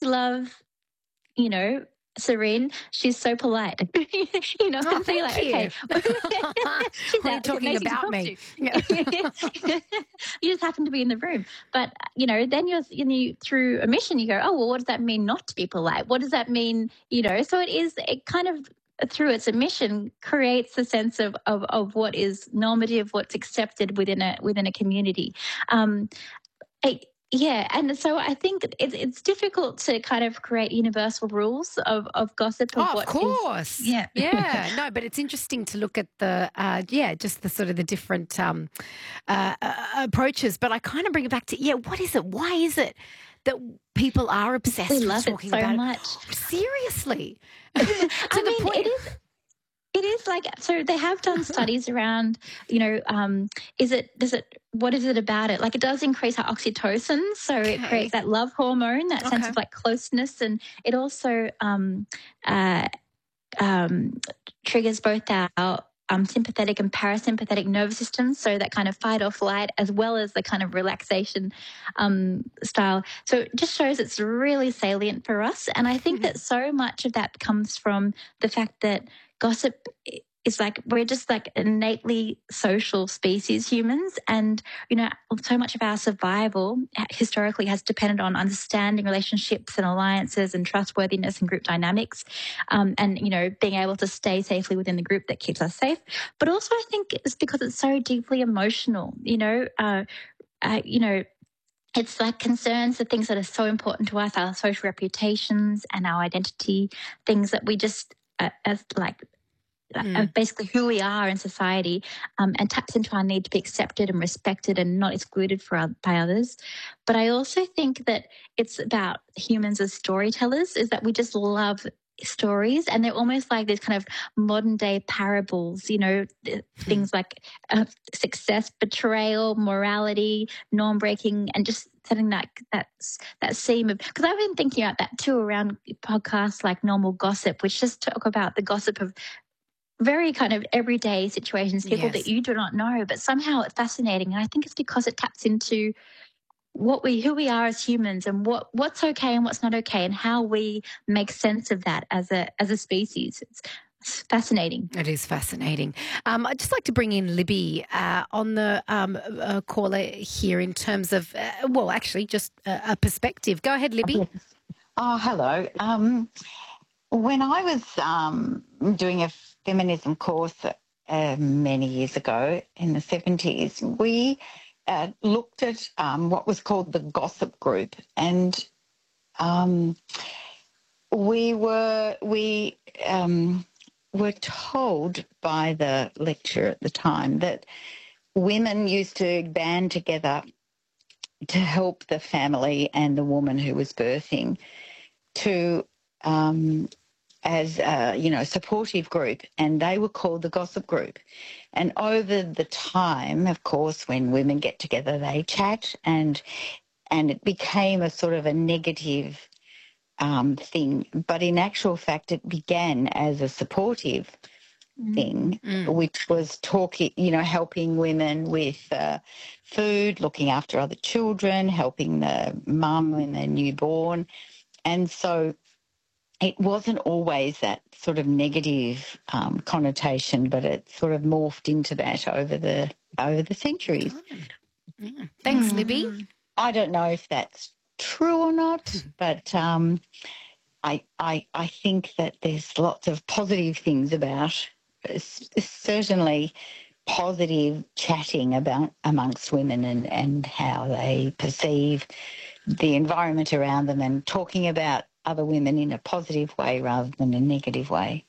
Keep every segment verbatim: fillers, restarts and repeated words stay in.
love, you know, Serene. She's so polite, you know. Oh, and so you're like, thank okay, she's What are you out. talking Amazing to about talk me? to. You just happen to be in the room, but you know, then you're, you know, through a mission, you go, oh well, what does that mean not to be polite? What does that mean? You know, so it is. It kind of through its emission creates a sense of of, of what is normative, what's accepted within a within a community. Um, I, yeah, and so I think it's it's difficult to kind of create universal rules of, of gossip of Oh, of what is. course. Yeah. Yeah. No, but it's interesting to look at the, uh, yeah, just the sort of the different um, uh, uh, approaches. But I kind of bring it back to, yeah, what is it? Why is it that people are obsessed We with love it talking so about much. it? Seriously. to I the mean, point. it is. It is like, so they have done studies around, you know, um, is it, does it, what is it about it? Like it does increase our oxytocin. So it Okay. creates that love hormone, that sense Okay. of like closeness. And it also um, uh, um, triggers both our um, sympathetic and parasympathetic nervous systems. So that kind of fight or flight, as well as the kind of relaxation um, style. So it just shows it's really salient for us. And I think that so much of that comes from the fact that gossip is like, we're just like innately social species, humans. And, you know, so much of our survival historically has depended on understanding relationships and alliances and trustworthiness and group dynamics. Um, and, you know, being able to stay safely within the group that keeps us safe. But also I think it's because it's so deeply emotional, you know, uh, uh, you know, it's like concerns the things that are so important to us, our social reputations and our identity, things that we just, uh, as like, Mm. basically who we are in society, um, and taps into our need to be accepted and respected and not excluded for, by others. But I also think that it's about humans as storytellers, is that we just love stories, and they're almost like these kind of modern day parables, you know, things like uh, success, betrayal, morality, norm breaking, and just setting that that that seam of, because I've been thinking about that too around podcasts like Normal Gossip, which just talk about the gossip of very kind of everyday situations, people Yes. that you do not know, but somehow it's fascinating. And I think it's because it taps into what we, who we are as humans, and what, what's okay and what's not okay, and how we make sense of that as a, as a species. It's, it's fascinating. It is fascinating. Um, I'd just like to bring in Libby uh, on the um, uh, caller here in terms of, uh, well, actually just a, a perspective. Go ahead, Libby. Oh, hello. Um, when I was um, doing a feminism course uh, many years ago in the seventies, we uh, looked at um, what was called the gossip group, and um, we were we um, were told by the lecturer at the time that women used to band together to help the family and the woman who was birthing to um, as a, you know, supportive group, and they were called the gossip group. And over the time, of course, when women get together, they chat, and and it became a sort of a negative um, thing. But in actual fact, it began as a supportive thing, Mm. which was talking, you know, helping women with uh, food, looking after other children, helping the mum when they're newborn. And so it wasn't always that sort of negative um, connotation, but it sort of morphed into that over the over the centuries. Yeah. Thanks, Libby. I don't know if that's true or not, but um, I, I I think that there's lots of positive things about, certainly positive chatting about amongst women, and, and how they perceive the environment around them, and talking about other women in a positive way rather than a negative way.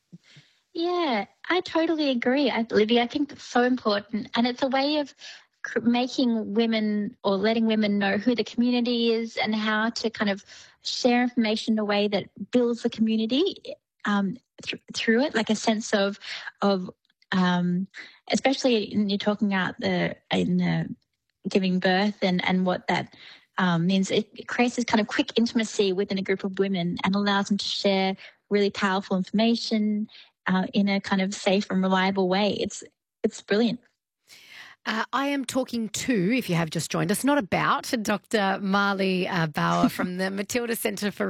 Yeah, I totally agree, I, Livy. I think it's so important, and it's a way of making women, or letting women know who the community is and how to kind of share information in a way that builds the community um, th- through it, like a sense of of um, especially when you're talking about the in the giving birth, and and what that um, means. It, it creates this kind of quick intimacy within a group of women and allows them to share really powerful information uh, in a kind of safe and reliable way. It's it's brilliant. Uh, I am talking to, if you have just joined us, not about Doctor Marley uh, Bauer from the Matilda Centre for